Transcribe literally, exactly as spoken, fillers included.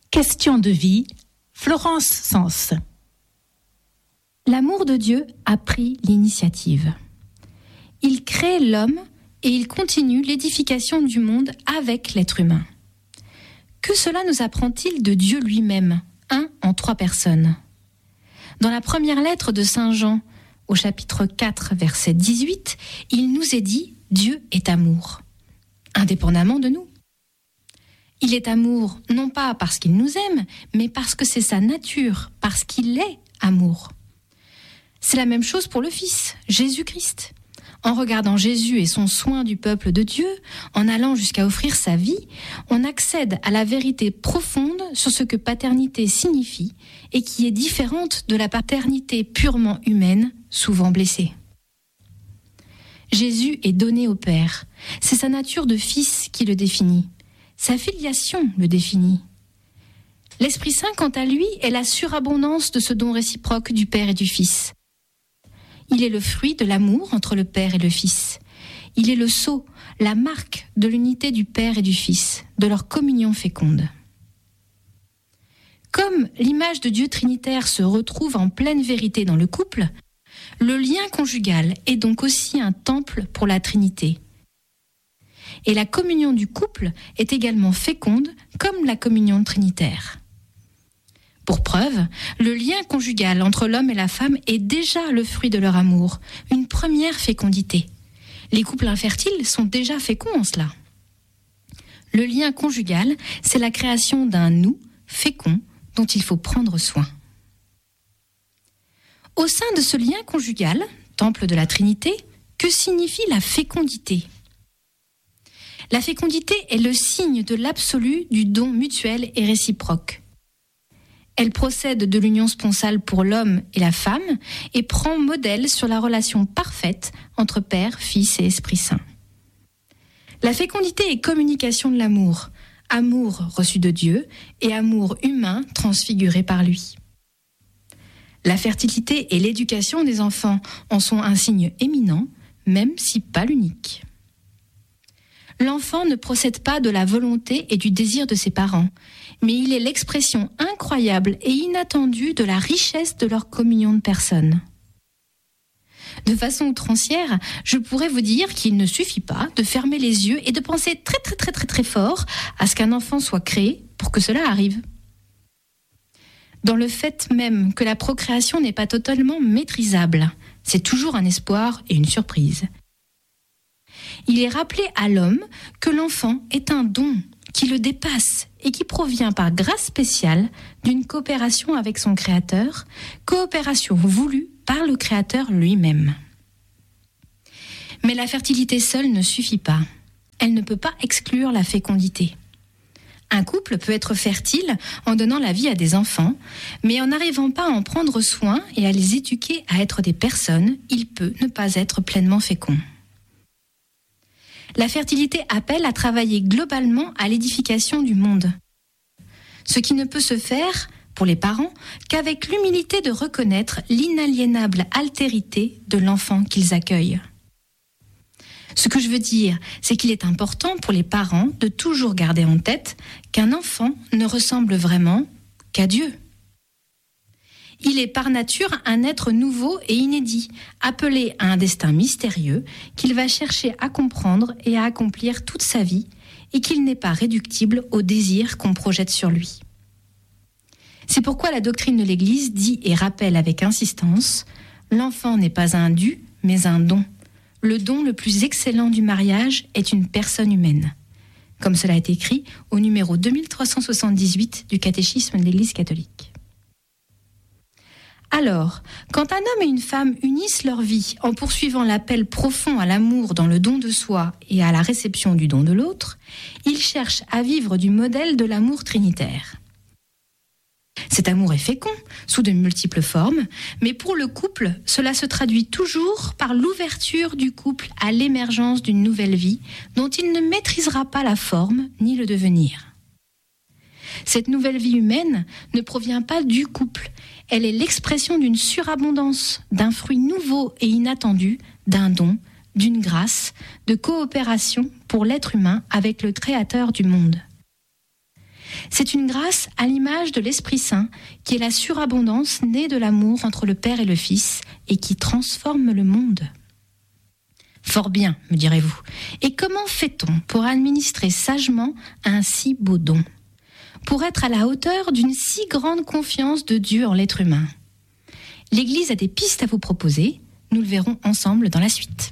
Question de vie, Florence Sens. L'amour de Dieu a pris l'initiative. Il crée l'homme et il continue l'édification du monde avec l'être humain. Que cela nous apprend-il de Dieu lui-même, un en trois personnes ? Dans la première lettre de Saint Jean, au chapitre quatre, verset dix-huit, il nous est dit « Dieu est amour », indépendamment de nous. Il est amour non pas parce qu'il nous aime, mais parce que c'est sa nature, parce qu'il est amour. C'est la même chose pour le Fils, Jésus-Christ. En regardant Jésus et son soin du peuple de Dieu, en allant jusqu'à offrir sa vie, on accède à la vérité profonde sur ce que paternité signifie et qui est différente de la paternité purement humaine, souvent blessée. Jésus est donné au Père. C'est sa nature de fils qui le définit. Sa filiation le définit. L'Esprit Saint, quant à lui, est la surabondance de ce don réciproque du Père et du Fils. Il est le fruit de l'amour entre le Père et le Fils. Il est le sceau, la marque de l'unité du Père et du Fils, de leur communion féconde. Comme l'image de Dieu trinitaire se retrouve en pleine vérité dans le couple, le lien conjugal est donc aussi un temple pour la Trinité. Et la communion du couple est également féconde comme la communion trinitaire. Pour preuve, le lien conjugal entre l'homme et la femme est déjà le fruit de leur amour, une première fécondité. Les couples infertiles sont déjà féconds en cela. Le lien conjugal, c'est la création d'un nous fécond dont il faut prendre soin. Au sein de ce lien conjugal, temple de la Trinité, que signifie la fécondité ? La fécondité est le signe de l'absolu du don mutuel et réciproque. Elle procède de l'union sponsale pour l'homme et la femme et prend modèle sur la relation parfaite entre Père, Fils et Esprit Saint. La fécondité est communication de l'amour, amour reçu de Dieu et amour humain transfiguré par lui. La fertilité et l'éducation des enfants en sont un signe éminent, même si pas l'unique. L'enfant ne procède pas de la volonté et du désir de ses parents, mais il est l'expression incroyable et inattendue de la richesse de leur communion de personnes. De façon outrancière, je pourrais vous dire qu'il ne suffit pas de fermer les yeux et de penser très très très très très fort à ce qu'un enfant soit créé pour que cela arrive. Dans le fait même que la procréation n'est pas totalement maîtrisable, c'est toujours un espoir et une surprise. Il est rappelé à l'homme que l'enfant est un don qui le dépasse et qui provient par grâce spéciale d'une coopération avec son Créateur, coopération voulue par le Créateur lui-même. Mais la fertilité seule ne suffit pas. Elle ne peut pas exclure la fécondité. Un couple peut être fertile en donnant la vie à des enfants, mais en n'arrivant pas à en prendre soin et à les éduquer à être des personnes, il peut ne pas être pleinement fécond. La fertilité appelle à travailler globalement à l'édification du monde. Ce qui ne peut se faire, pour les parents, qu'avec l'humilité de reconnaître l'inaliénable altérité de l'enfant qu'ils accueillent. Ce que je veux dire, c'est qu'il est important pour les parents de toujours garder en tête qu'un enfant ne ressemble vraiment qu'à Dieu. Il est par nature un être nouveau et inédit, appelé à un destin mystérieux qu'il va chercher à comprendre et à accomplir toute sa vie, et qu'il n'est pas réductible aux désirs qu'on projette sur lui. C'est pourquoi la doctrine de l'Église dit et rappelle avec insistance « L'enfant n'est pas un dû, mais un don. Le don le plus excellent du mariage est une personne humaine. » Comme cela est écrit au numéro deux mille trois cent soixante-dix-huit du catéchisme de l'Église catholique. Alors, quand un homme et une femme unissent leur vie en poursuivant l'appel profond à l'amour dans le don de soi et à la réception du don de l'autre, ils cherchent à vivre du modèle de l'amour trinitaire. Cet amour est fécond, sous de multiples formes, mais pour le couple, cela se traduit toujours par l'ouverture du couple à l'émergence d'une nouvelle vie dont il ne maîtrisera pas la forme ni le devenir. Cette nouvelle vie humaine ne provient pas du couple, elle est l'expression d'une surabondance, d'un fruit nouveau et inattendu, d'un don, d'une grâce, de coopération pour l'être humain avec le Créateur du monde. C'est une grâce à l'image de l'Esprit Saint, qui est la surabondance née de l'amour entre le Père et le Fils, et qui transforme le monde. Fort bien, me direz-vous. Et comment fait-on pour administrer sagement un si beau don ? Pour être à la hauteur d'une si grande confiance de Dieu en l'être humain ? L'Église a des pistes à vous proposer. Nous le verrons ensemble dans la suite.